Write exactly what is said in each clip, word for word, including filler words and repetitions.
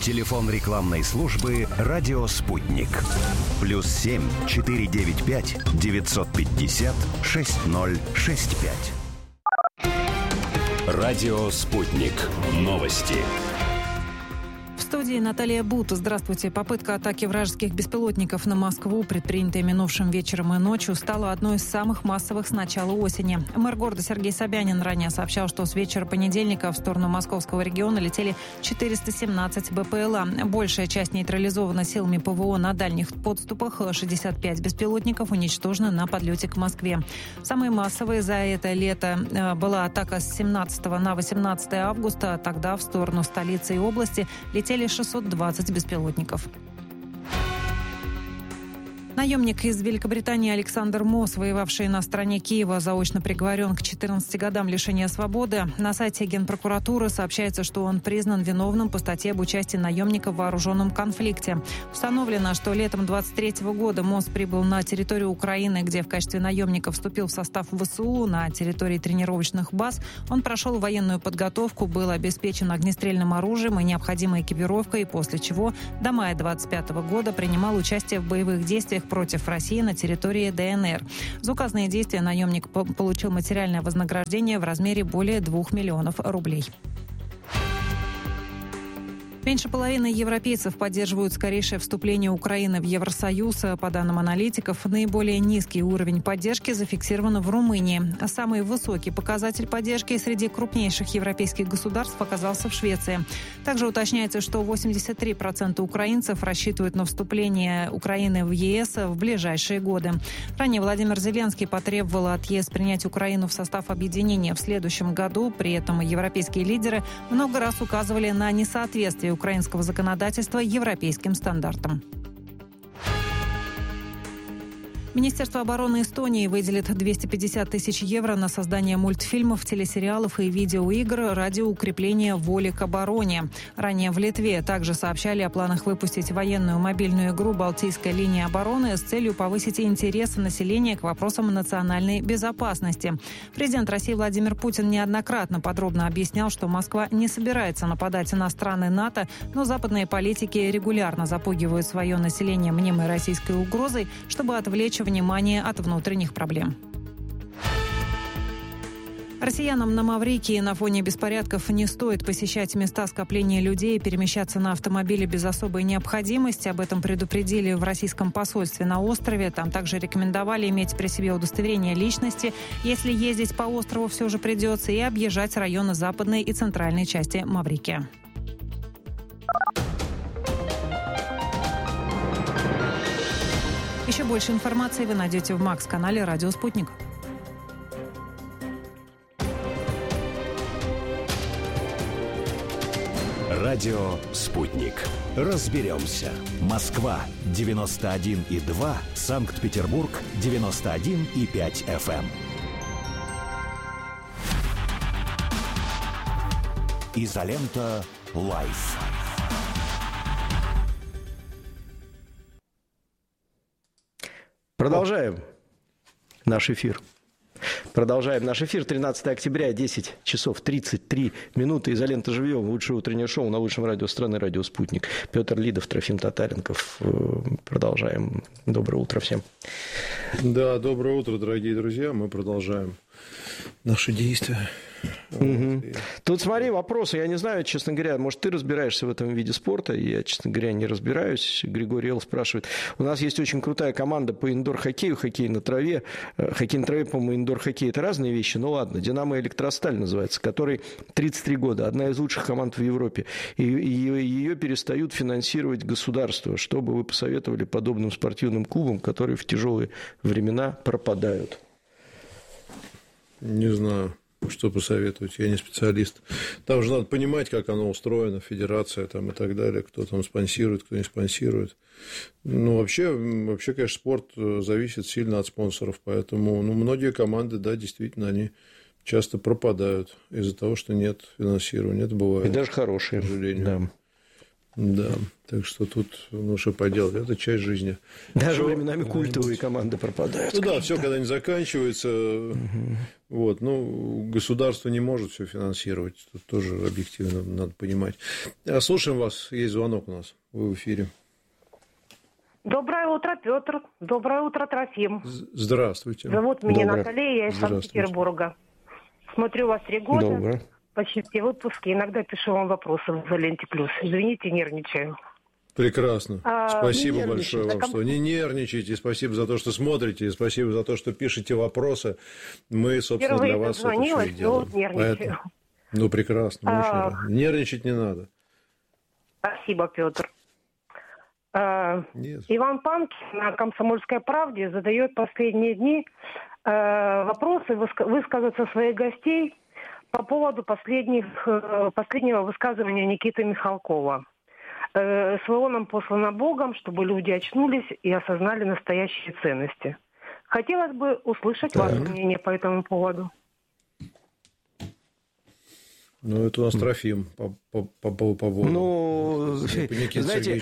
Телефон рекламной службы «Радио Спутник». Плюс семь четыре девять пять девятьсот пятьдесят шесть ноль шесть пять. «Радио Спутник». Новости. В студии Наталья Бут. Здравствуйте. Попытка атаки вражеских беспилотников на Москву, предпринятая минувшим вечером и ночью, стала одной из самых массовых с начала осени. Мэр города Сергей Собянин ранее сообщал, что с вечера понедельника в сторону московского региона летели четыреста семнадцать БПЛА. Большая часть нейтрализована силами ПВО на дальних подступах. шестьдесят пять беспилотников уничтожены на подлете к Москве. Самой массовой за это лето была атака с семнадцатого на восемнадцатое августа. Тогда в сторону столицы и области летели шестьсот двадцать беспилотников. Наемник из Великобритании Александр Мосс, воевавший на стороне Киева, заочно приговорен к четырнадцати годам лишения свободы. На сайте Генпрокуратуры сообщается, что он признан виновным по статье об участии наемника в вооруженном конфликте. Установлено, что летом двадцать третьего года Мосс прибыл на территорию Украины, где в качестве наемника вступил в состав ВСУ. На территории тренировочных баз он прошел военную подготовку, был обеспечен огнестрельным оружием и необходимой экипировкой, после чего до мая двадцать пятого года принимал участие в боевых действиях против России на территории ДНР. За указанные действия наемник получил материальное вознаграждение в размере более двух миллионов рублей. Меньше половины европейцев поддерживают скорейшее вступление Украины в Евросоюз. По данным аналитиков, наиболее низкий уровень поддержки зафиксирован в Румынии. Самый высокий показатель поддержки среди крупнейших европейских государств оказался в Швеции. Также уточняется, что восемьдесят три процента украинцев рассчитывают на вступление Украины в ЕС в ближайшие годы. Ранее Владимир Зеленский потребовал от ЕС принять Украину в состав объединения в следующем году. При этом европейские лидеры много раз указывали на несоответствие украинского законодательства европейским стандартам. Министерство обороны Эстонии выделит двести пятьдесят тысяч евро на создание мультфильмов, телесериалов и видеоигр ради укрепления воли к обороне. Ранее в Литве также сообщали о планах выпустить военную мобильную игру «Балтийская линия обороны» с целью повысить интерес населения к вопросам национальной безопасности. Президент России Владимир Путин неоднократно подробно объяснял, что Москва не собирается нападать на страны НАТО, но западные политики регулярно запугивают свое население мнимой российской угрозой, чтобы отвлечь внимание от внутренних проблем. Россиянам на Маврикии на фоне беспорядков не стоит посещать места скопления людей и перемещаться на автомобиле без особой необходимости. Об этом предупредили в российском посольстве на острове. Там также рекомендовали иметь при себе удостоверение личности, если ездить по острову все же придется, и объезжать районы западной и центральной части Маврикия. Еще больше информации вы найдете в Макс-канале «Радио Спутник». «Радио Спутник». Разберемся. Москва девяносто один и два, Санкт-Петербург девяносто один и пять эф эм. Изолента Лайф. Продолжаем наш эфир. Продолжаем наш эфир. тринадцатого октября, десять часов тридцать три минуты. Изолента живьем. Лучшее утреннее шоу на лучшем радио страны, «Радио Спутник». Петр Лидов, Трофим Татаренков. Продолжаем. Доброе утро всем. Да, доброе утро, дорогие друзья. Мы продолжаем наши действия. Угу. Тут смотри, вопросы. Я не знаю, честно говоря, может, ты разбираешься в этом виде спорта. Я, честно говоря, не разбираюсь. Григорий Эл спрашивает. У нас есть очень крутая команда по индор-хоккею, хоккей на траве. Хоккей на траве, по-моему, индор-хоккей – это разные вещи. Ну ладно, «Динамо Электросталь» называется, который тридцать три года, одна из лучших команд в Европе. И ее перестают финансировать государство. Что бы вы посоветовали подобным спортивным клубам, которые в тяжелые времена пропадают? Не знаю, что посоветовать, я не специалист. Там же надо понимать, как оно устроено, федерация там и так далее, кто там спонсирует, кто не спонсирует. Ну, вообще, вообще, конечно, спорт зависит сильно от спонсоров, поэтому ну, многие команды, да, действительно, они часто пропадают из-за того, что нет финансирования, это бывает. И даже хорошие, к сожалению. Да. Да, так что тут, ну, что поделать, это часть жизни. Даже что, временами культовые команды пропадают. Ну да, все когда-нибудь заканчивается. Угу. Вот, ну, государство не может все финансировать. Тут тоже объективно надо понимать. Слушаем вас, есть звонок у нас, вы в эфире. Доброе утро, Петр. Доброе утро, Трофим. Здравствуйте. Зовут меня Доброе. Наталья, я из Санкт-Петербурга. Смотрю вас три года. Доброе. Почти все выпуски. Иногда пишу вам вопросы в Ленте Плюс. Извините, нервничаю. Прекрасно. А, спасибо большое вам, ком... что не нервничайте. Спасибо за то, что смотрите. Спасибо за то, что пишете вопросы. Мы, собственно, Впервые для вас это все и делаем. Ну, нервничаю. Поэтому... Ну, прекрасно. А... Очень нервничать не надо. Спасибо, Петр. А... Иван Панкин на «Комсомольской правде» задает последние дни э, вопросы, высказаться своих гостей по поводу последних, последнего высказывания Никиты Михалкова. СВО нам послано Богом, чтобы люди очнулись и осознали настоящие ценности. Хотелось бы услышать так. ваше мнение по этому поводу. Ну, это у нас Трофим по, по, по, по поводу. Ну, знаете,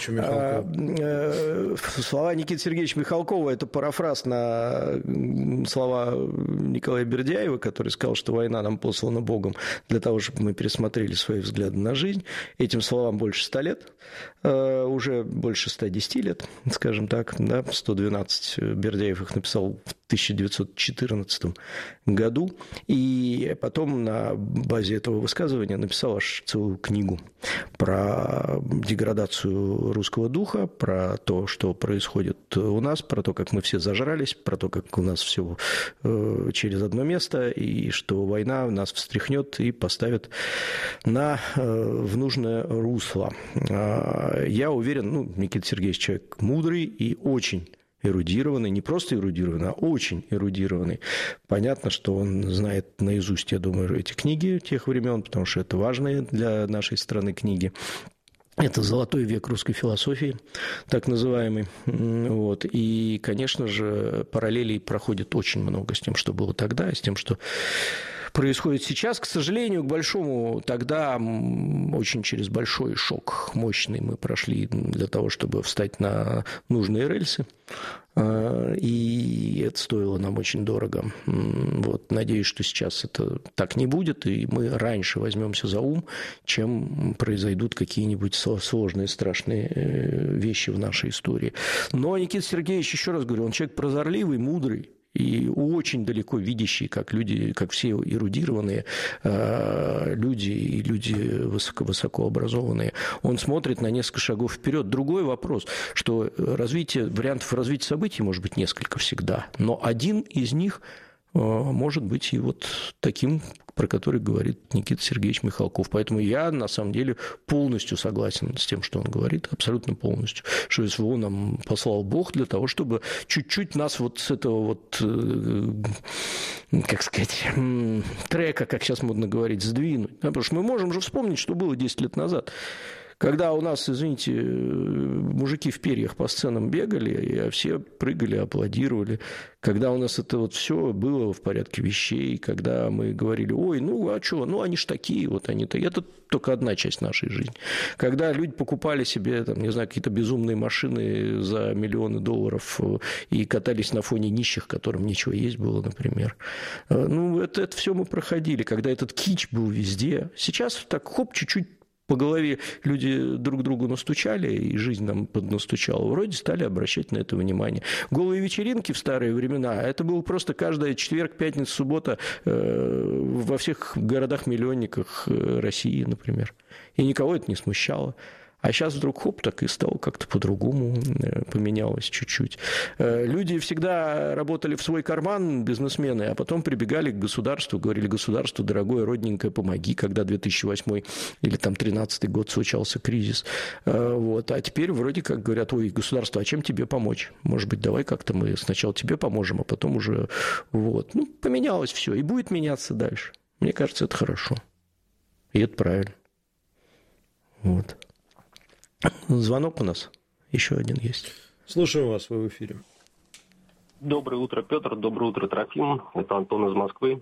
слова Никиты Сергеевича Михалкова – это парафраз на слова Николая Бердяева, который сказал, что война нам послана Богом для того, чтобы мы пересмотрели свои взгляды на жизнь. Этим словам больше ста лет, уже больше ста десяти лет, скажем так, да, сто двенадцать Бердяев их написал в тысяча девятьсот четырнадцатом году, и потом на базе этого высказывания написал аж целую книгу про деградацию русского духа, про то, что происходит у нас, про то, как мы все зажрались, про то, как у нас все э, через одно место, и что война нас встряхнет и поставит на, э, в нужное русло. Э, я уверен, ну, Никита Сергеевич человек мудрый и очень эрудированный, не просто эрудированный, а очень эрудированный. Понятно, что он знает наизусть, я думаю, эти книги тех времен, потому что это важные для нашей страны книги. Это золотой век русской философии, так называемый. Вот. И, конечно же, параллелей проходит очень много с тем, что было тогда, и с тем, что происходит сейчас. К сожалению, к большому, тогда очень через большой шок мощный мы прошли для того, чтобы встать на нужные рельсы. И это стоило нам очень дорого. Вот. Надеюсь, что сейчас это так не будет, и мы раньше возьмемся за ум, чем произойдут какие-нибудь сложные, страшные вещи в нашей истории. Но Никита Сергеевич, еще раз говорю, он человек прозорливый, мудрый, и очень далеко видящие, как люди, как все эрудированные э, люди и люди высоко, высокообразованные. Он смотрит на несколько шагов вперед. Другой вопрос, что развитие, вариантов развития событий может быть несколько всегда, но один из них э, может быть и вот таким, про который говорит Никита Сергеевич Михалков. Поэтому я, на самом деле, полностью согласен с тем, что он говорит, абсолютно полностью, что СВО нам послал Бог для того, чтобы чуть-чуть нас вот с этого вот, как сказать, трека, как сейчас модно говорить, сдвинуть. Потому что мы можем же вспомнить, что было десять лет назад. Когда у нас, извините, мужики в перьях по сценам бегали, и все прыгали, аплодировали. Когда у нас это вот все было в порядке вещей, когда мы говорили, ой, ну а что, ну они ж такие, вот они такие. Это только одна часть нашей жизни. Когда люди покупали себе, там, не знаю, какие-то безумные машины за миллионы долларов и катались на фоне нищих, которым нечего есть было, например. Ну, это, это все мы проходили, когда этот кич был везде. Сейчас так хоп, чуть-чуть по голове люди друг другу настучали, и жизнь нам поднастучала. Вроде стали обращать на это внимание. Голые вечеринки в старые времена, это было просто каждая четверг, пятница, суббота э, во всех городах-миллионниках России, например. И никого это не смущало. А сейчас вдруг хоп, так и стало как-то по-другому, поменялось чуть-чуть. Люди всегда работали в свой карман, бизнесмены, а потом прибегали к государству, говорили: государство, дорогое, родненькое, помоги, когда две тысячи восьмой или там тринадцатый год случался кризис. Вот. А теперь вроде как говорят: ой, государство, а чем тебе помочь? Может быть, давай как-то мы сначала тебе поможем, а потом уже... Вот. Ну, поменялось все, и будет меняться дальше. Мне кажется, это хорошо. И это правильно. Вот. Звонок у нас еще один есть. Слушаю вас, вы в эфире. Доброе утро, Петр. Доброе утро, Трофим. Это Антон из Москвы.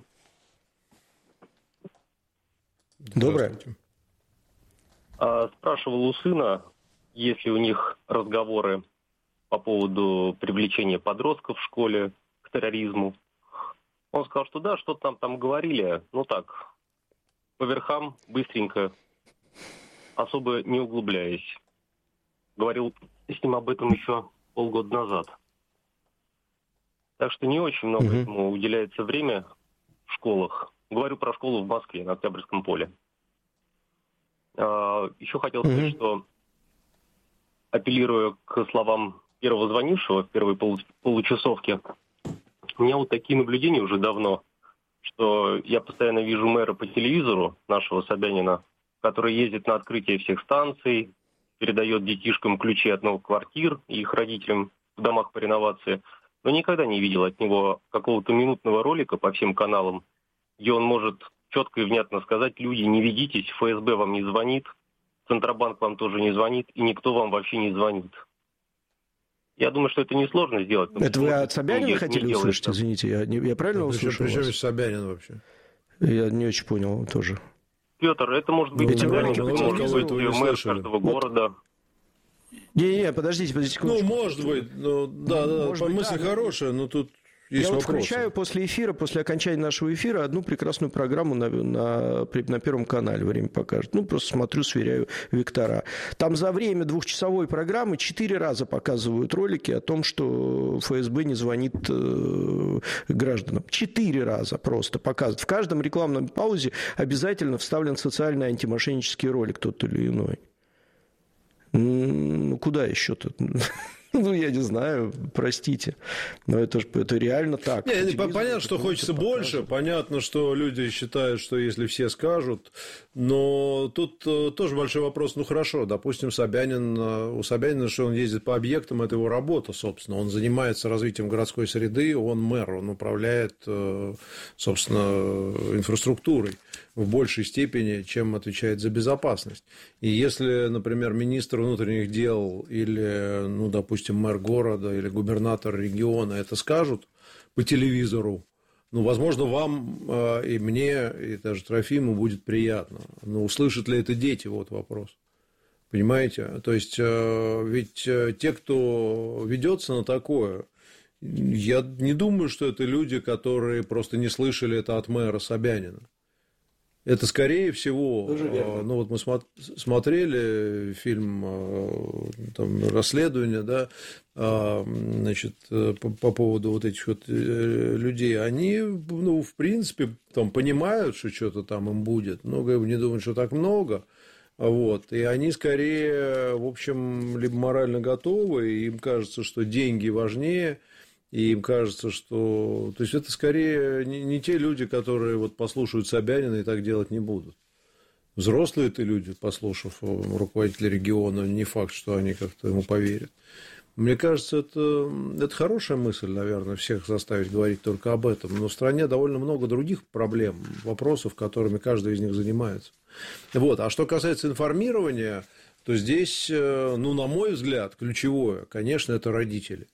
Доброе. А, спрашивал у сына есть ли у них разговоры по поводу привлечения подростков в школе к терроризму. Он сказал, что да, что-то там, там говорили, ну так, по верхам, быстренько, особо не углубляясь. Говорил с ним об этом еще полгода назад. Так что не очень много mm-hmm. этому уделяется время в школах. Говорю про школу в Москве, на Октябрьском поле. А, еще хотел сказать, mm-hmm. что, апеллируя к словам первого звонившего в первой полу- получасовке, у меня вот такие наблюдения уже давно, что я постоянно вижу мэра по телевизору, нашего Собянина, который ездит на открытие всех станций, передает детишкам ключи от новых квартир и их родителям в домах по реновации, но никогда не видел от него какого-то минутного ролика по всем каналам, где он может четко и внятно сказать: люди, не ведитесь, эф эс бэ вам не звонит, Центробанк вам тоже не звонит, и никто вам вообще не звонит. Я думаю, что это несложно сделать. Это вы от Собянина хотели услышать? Извините, я, не, я правильно услышал? Причем здесь Собянин вообще? Я не очень понял тоже. Петр, это может быть эти ролики, по телевизору, мэр каждого города. Не-не, подождите, подождите. Ну, может быть, ну, да, да, может мысль быть, хорошая, но тут есть я вопросы. Вот включаю после эфира, после окончания нашего эфира одну прекрасную программу на, на, на Первом канале, время покажет. Ну, просто смотрю, сверяю вектора. Там за время двухчасовой программы четыре раза показывают ролики о том, что эф эс бэ не звонит э, гражданам. Четыре раза просто показывают. В каждом рекламном паузе обязательно вставлен социальный антимошеннический ролик тот или иной. Ну, куда еще тут? Ну, я не знаю, простите. Но это же это реально так. Не, не, понятно, что хочется больше. Понятно, что люди считают, что если все скажут. Но тут тоже большой вопрос. Ну, хорошо, допустим, Собянин, у Собянина, что он ездит по объектам, это его работа, собственно. Он занимается развитием городской среды, он мэр, он управляет, собственно, инфраструктурой в большей степени, чем отвечает за безопасность. И если, например, министр внутренних дел или, ну, допустим, мэр города или губернатор региона это скажут по телевизору, ну, возможно, вам и мне, и даже Трофиму будет приятно. Но услышат ли это дети? Вот вопрос. Понимаете? То есть, ведь те, кто ведется на такое, я не думаю, что это люди, которые просто не слышали это от мэра Собянина. Это, скорее всего, ну, вот мы смотрели фильм там, «Расследование», да, значит, по, по поводу вот этих вот людей, они, ну, в принципе, там, понимают, что что-то там им будет, но не думают, что так много, вот, и они, скорее, в общем, либо морально готовы, и им кажется, что деньги важнее. И им кажется, что... То есть, это скорее не, не те люди, которые вот послушают Собянина и так делать не будут. Взрослые это люди, послушав руководителя региона, не факт, что они как-то ему поверят. Мне кажется, это, это хорошая мысль, наверное, всех заставить говорить только об этом. Но в стране довольно много других проблем, вопросов, которыми каждый из них занимается. Вот. А что касается информирования, то здесь, ну, на мой взгляд, ключевое, конечно, это родители.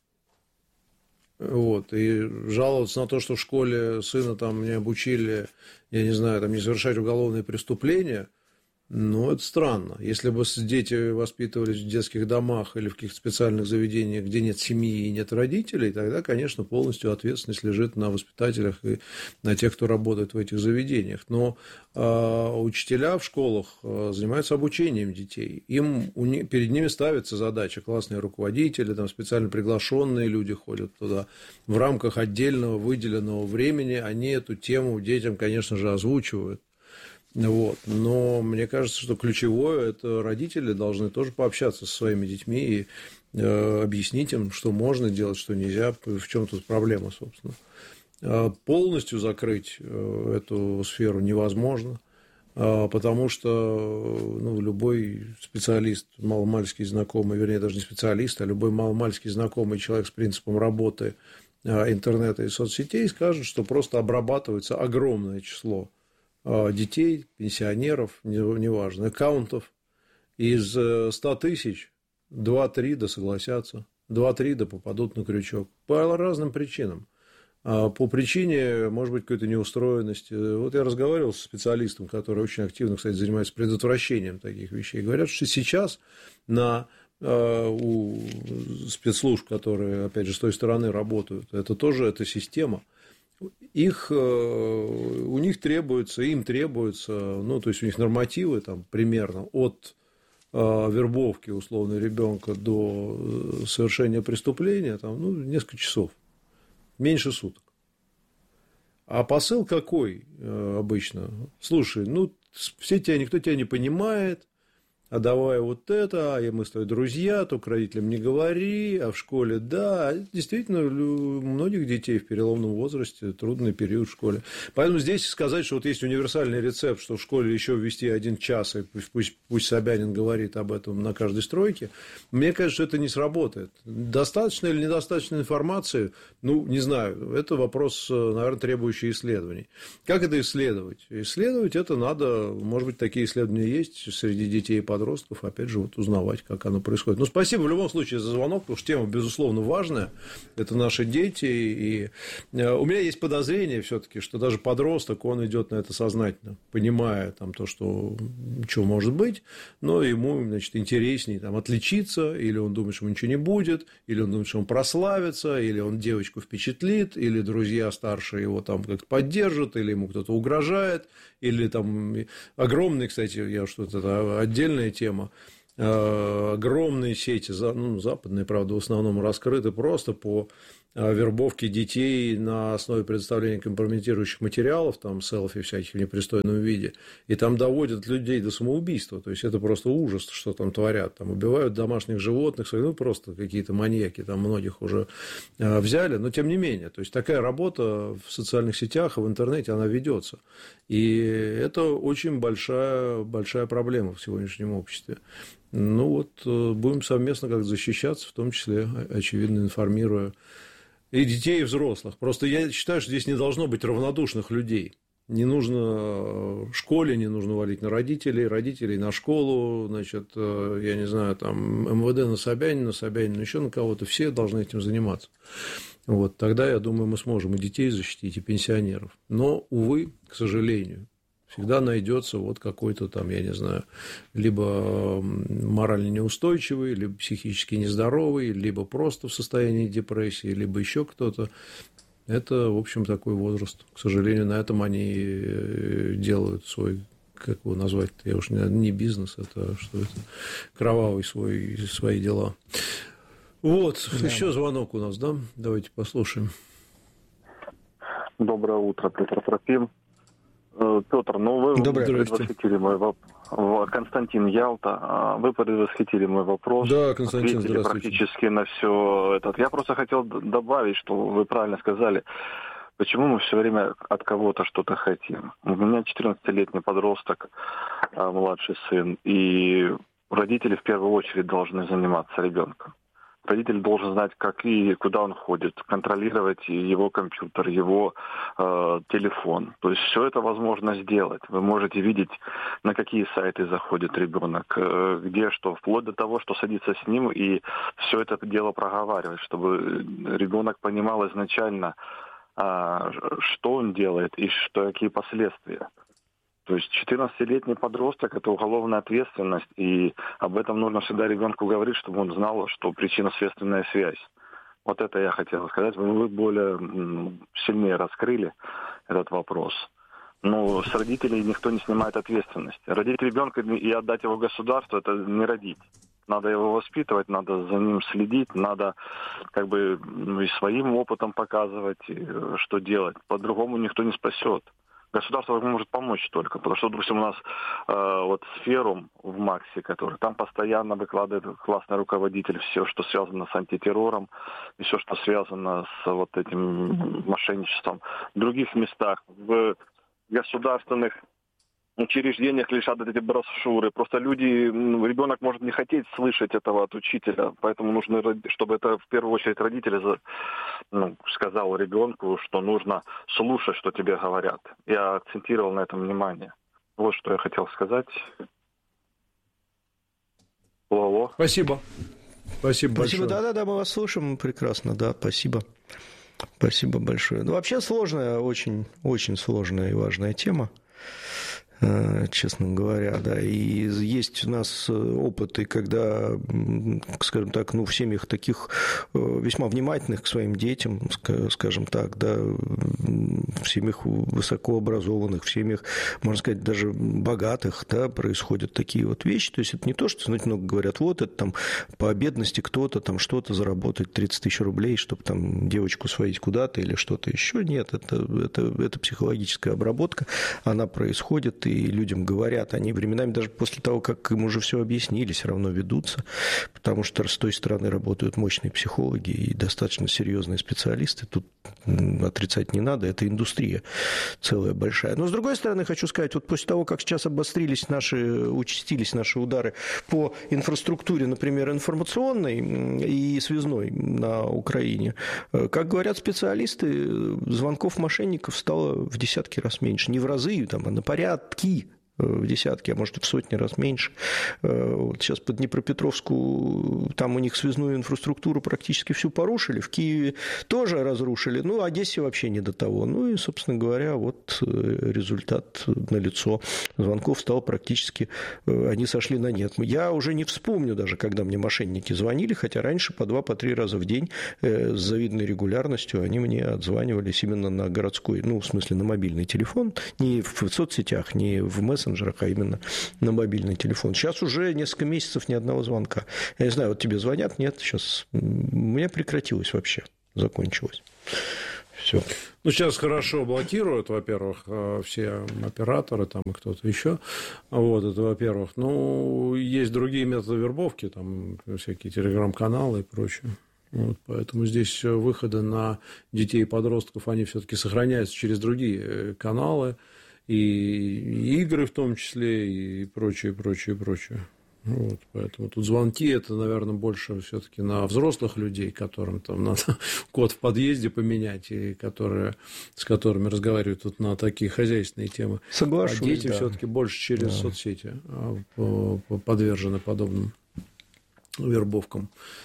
Вот, и жаловаться на то, что в школе сына там не обучили, я не знаю, там не совершать уголовные преступления, ну, это странно. Если бы дети воспитывались в детских домах или в каких-то специальных заведениях, где нет семьи и нет родителей, тогда, конечно, полностью ответственность лежит на воспитателях и на тех, кто работает в этих заведениях. Но э, учителя в школах э, занимаются обучением детей. Им, у них, перед ними ставится задача, классные руководители, там, специально приглашенные люди ходят туда. В рамках отдельного выделенного времени они эту тему детям, конечно же, озвучивают. Вот. Но мне кажется, что ключевое – это родители должны тоже пообщаться со своими детьми и э, объяснить им, что можно делать, что нельзя, в чем тут проблема, собственно. А полностью закрыть э, эту сферу невозможно, э, потому что ну, любой специалист, маломальски знакомый, вернее, даже не специалист, а любой маломальски знакомый человек с принципом работы э, интернета и соцсетей скажет, что просто обрабатывается огромное число детей, пенсионеров, неважно, аккаунтов. Из ста тысяч два-три да согласятся, два-три да попадут на крючок. По разным причинам. По причине, может быть, какой-то неустроенности. Вот я разговаривал с специалистом, который очень активно, кстати, занимается предотвращением таких вещей. Говорят, что сейчас на у спецслужб, которые, опять же, с той стороны работают, это тоже эта система. Их, у них требуется, им требуется, ну, то есть у них нормативы там примерно от вербовки условно ребенка до совершения преступления, там, ну, несколько часов, меньше суток. А посыл какой обычно? Слушай, ну, все тебя, никто тебя не понимает, а давай вот это, а мы с тобой друзья, только родителям не говори, а в школе да. Действительно, у многих детей в переломном возрасте трудный период в школе. Поэтому здесь сказать, что вот есть универсальный рецепт, что в школе еще ввести один час, и пусть, пусть, пусть Собянин говорит об этом на каждой стройке, мне кажется, что это не сработает. Достаточно или недостаточно информации, ну, не знаю, это вопрос, наверное, требующий исследований. Как это исследовать? Исследовать это надо, может быть, такие исследования есть среди детей и подростков, подростков, опять же, вот узнавать, как оно происходит. Ну, спасибо в любом случае за звонок, потому что тема, безусловно, важная. Это наши дети. И у меня есть подозрение все-таки, что даже подросток, он идет на это сознательно, понимая там, то, что что может быть, но ему, значит, интереснее там, отличиться, или он думает, что ему ничего не будет, или он думает, что он прославится, или он девочку впечатлит, или друзья старшие его там как-то поддержат, или ему кто-то угрожает, или там огромный, кстати, я что-то это отдельная тема, огромные сети, ну, западные, правда, в основном раскрыты просто по вербовке детей на основе предоставления компрометирующих материалов, там, селфи всяких в непристойном виде, и там доводят людей до самоубийства, то есть это просто ужас, что там творят, там убивают домашних животных, ну, просто какие-то маньяки, там многих уже взяли, но тем не менее, то есть такая работа в социальных сетях и в интернете, она ведется, и это очень большая, большая проблема в сегодняшнем обществе. Ну вот, будем совместно как-то защищаться, в том числе, очевидно, информируя и детей, и взрослых. Просто я считаю, что здесь не должно быть равнодушных людей. Не нужно школе, не нужно валить на родителей, родителей на школу, значит, я не знаю, там, эм вэ дэ на Собянина, на Собянина, еще на кого-то. Все должны этим заниматься. Вот, тогда, я думаю, мы сможем и детей защитить, и пенсионеров. Но, увы, к сожалению, всегда найдется вот какой-то там, я не знаю, либо морально неустойчивый, либо психически нездоровый, либо просто в состоянии депрессии, либо еще кто-то. Это, в общем, такой возраст. К сожалению, на этом они делают свой, как его назвать-то, я уж не, не бизнес, это что это, кровавый свой, свои дела. Вот, да. Еще звонок у нас, да? Давайте послушаем. Доброе утро, Петр Трофим. Петр, ну вы предвосхитили мой вопрос. Константин Ялта, вы предвосхитили мой вопрос. Да, Константин, здравствуйте. Практически на все этот. Я просто хотел добавить, что вы правильно сказали, почему мы все время от кого-то что-то хотим. У меня четырнадцатилетний подросток, младший сын, и родители в первую очередь должны заниматься ребенком. Родитель должен знать, как и куда он ходит, контролировать его компьютер, его э, телефон. То есть все это возможно сделать. Вы можете видеть, на какие сайты заходит ребенок, э, где что, вплоть до того, что садиться с ним и все это дело проговаривать, чтобы ребенок понимал изначально, э, что он делает и что, какие последствия. То есть четырнадцатилетний подросток – это уголовная ответственность, и об этом нужно всегда ребенку говорить, чтобы он знал, что причинно-следственная связь. Вот это я хотел сказать. Вы более сильнее раскрыли этот вопрос. Но с родителей никто не снимает ответственность. Родить ребенка и отдать его государству – это не родить. Надо его воспитывать, надо за ним следить, надо как бы и своим опытом показывать, что делать. По-другому никто не спасет. Государство может помочь только, потому что, допустим, у нас э, вот Сферум в МАКСе, который там постоянно выкладывает классный руководитель все, что связано с антитеррором, и все, что связано с вот этим мошенничеством. В других местах, в государственных учреждениях лежат эти брошюры. Просто люди, ребенок может не хотеть слышать этого от учителя, поэтому нужно, чтобы это в первую очередь родители ну, сказал ребенку, что нужно слушать, что тебе говорят. Я акцентировал на этом внимание. Вот что я хотел сказать. Алло. Спасибо. Спасибо большое. Да-да-да, мы вас слушаем прекрасно, да, спасибо. Спасибо большое. Ну, вообще сложная, очень, очень сложная и важная тема. честно говоря, да. И есть у нас опыты, когда, скажем так, ну, в семьях таких весьма внимательных к своим детям, скажем так, да, в семьях высокообразованных, в семьях, можно сказать, даже богатых, да, происходят такие вот вещи. То есть это не то, что, знаете, много говорят, вот это там по бедности кто-то там что-то заработает, тридцать тысяч рублей, чтобы там девочку сводить куда-то или что-то еще. Нет, это, это, это психологическая обработка, она происходит, и людям говорят, они временами даже после того, как им уже все объяснили, все равно ведутся, потому что с той стороны работают мощные психологи и достаточно серьезные специалисты. Тут отрицать не надо, это индустрия целая большая. Но, с другой стороны, хочу сказать, вот после того, как сейчас обострились наши, участились наши удары по инфраструктуре, например, информационной и связной на Украине, как говорят специалисты, звонков мошенников стало в десятки раз меньше. Не в разы, там, а на порядки в десятки, а может и в сотни раз меньше. Вот сейчас по Днепропетровску, там у них связную инфраструктуру практически всю порушили, в Киеве тоже разрушили, ну, Одессе вообще не до того. Ну и, собственно говоря, вот результат налицо. Звонков стало практически, они сошли на нет. Я уже не вспомню даже, когда мне мошенники звонили, хотя раньше по два, по три раза в день с завидной регулярностью они мне отзванивались именно на городской, ну, в смысле, на мобильный телефон, не в соцсетях, не в мессенджерах, а именно на мобильный телефон. Сейчас уже несколько месяцев ни одного звонка. Я не знаю, вот тебе звонят, нет, сейчас у меня прекратилось вообще, закончилось. Все. Ну, сейчас хорошо блокируют, во-первых, все операторы там и кто-то еще. Вот, это во-первых. Ну, есть другие методы вербовки, там всякие телеграм-каналы и прочее. Вот, поэтому здесь выходы на детей и подростков, они все-таки сохраняются через другие каналы. И игры в том числе, и прочее, прочее, прочее. Вот, поэтому тут звонки, это, наверное, больше все-таки на взрослых людей, которым там надо код в подъезде поменять, и которые, с которыми разговаривают тут на такие хозяйственные темы. Соглашусь, а дети да. все-таки больше через да. соцсети подвержены подобным вербовкам.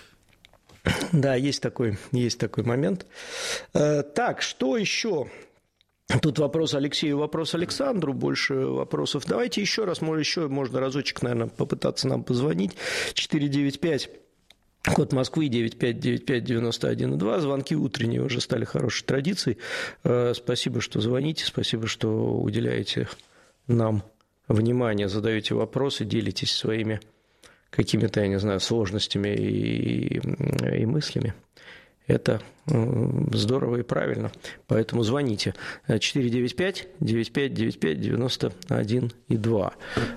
Да, есть такой, есть такой момент. Так, что еще? Тут вопрос Алексею, вопрос Александру, больше вопросов. Давайте еще раз, может, еще можно разочек, наверное, попытаться нам позвонить. четыре девять пять, код Москвы, девять пять девять пять девяносто один два. Звонки утренние уже стали хорошей традицией. Спасибо, что звоните, спасибо, что уделяете нам внимание, задаете вопросы, делитесь своими какими-то, я не знаю, сложностями и, и мыслями. Это здорово и правильно. Поэтому звоните. четыре девять пять девять пять девять пять девяносто один два.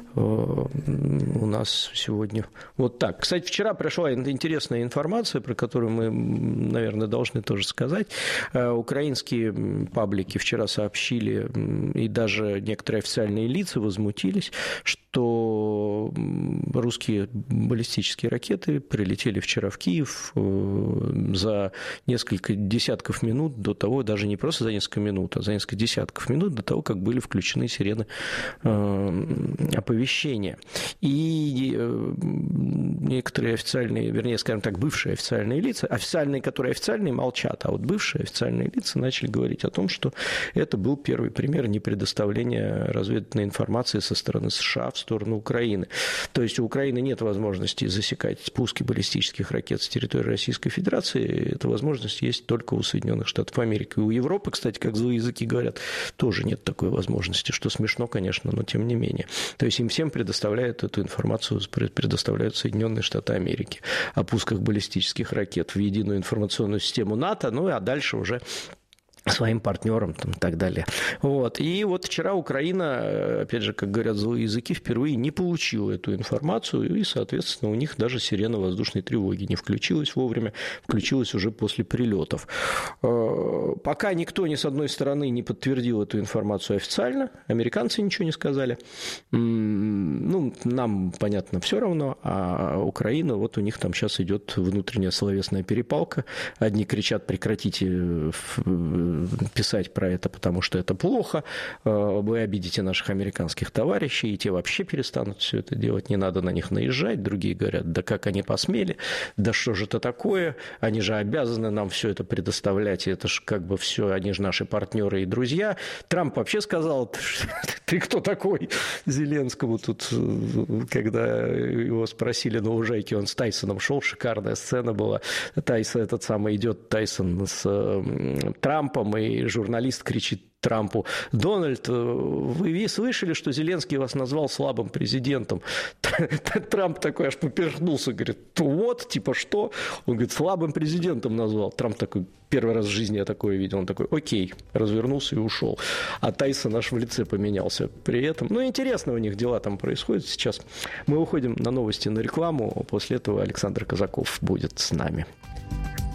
У нас сегодня вот так. Кстати, вчера пришла интересная информация, про которую мы, наверное, должны тоже сказать. Украинские паблики вчера сообщили, и даже некоторые официальные лица возмутились, что русские баллистические ракеты прилетели вчера в Киев за несколько десятков минут до того, даже не просто за несколько минут, а за несколько десятков минут до того, как были включены сирены оповещения. И некоторые официальные, вернее, скажем так, бывшие официальные лица, официальные, которые официальные, молчат, а вот бывшие официальные лица начали говорить о том, что это был первый пример непредоставления разведывательной информации со стороны США в сторону Украины. То есть у Украины нет возможности засекать спуски баллистических ракет с территории Российской Федерации. Эта возможность есть только у Соединенных Штатов Америки. И у Европы, кстати, как злые языки говорят, тоже нет такой возможности, что смешно, конечно, но тем не менее. То есть им всем предоставляют эту информацию, предоставляют Соединенные Штаты Америки о пусках баллистических ракет в единую информационную систему НАТО, ну а дальше уже своим партнерам там, и так далее. Вот. И вот вчера Украина, опять же, как говорят злые языки, впервые не получила эту информацию, и, соответственно, у них даже сирена воздушной тревоги не включилась вовремя, включилась уже после прилетов. Пока никто ни с одной стороны не подтвердил эту информацию официально, американцы ничего не сказали. Ну, нам, понятно, все равно, а Украина, вот у них там сейчас идет внутренняя словесная перепалка. Одни кричат: прекратите писать про это, потому что это плохо, вы обидите наших американских товарищей, и те вообще перестанут все это делать, не надо на них наезжать. Другие говорят, да как они посмели, да что же это такое, они же обязаны нам все это предоставлять, и это же как бы все, они же наши партнеры и друзья. Трамп вообще сказал, ты кто такой Зеленскому тут, когда его спросили на лужайке, он с Тайсоном шел, шикарная сцена была, Тайсон, этот самый идет Тайсон с Трампом, и журналист кричит Трампу: Дональд, вы слышали, что Зеленский вас назвал слабым президентом? Трамп такой аж поперхнулся, говорит, вот, типа что? Он говорит, слабым президентом назвал. Трамп такой, первый раз в жизни я такое видел. Он такой, окей, развернулся и ушел. А Тайсон аж в лице поменялся при этом. Ну, интересно у них дела там происходят сейчас. Мы уходим на новости, на рекламу. После этого Александр Казаков будет с нами.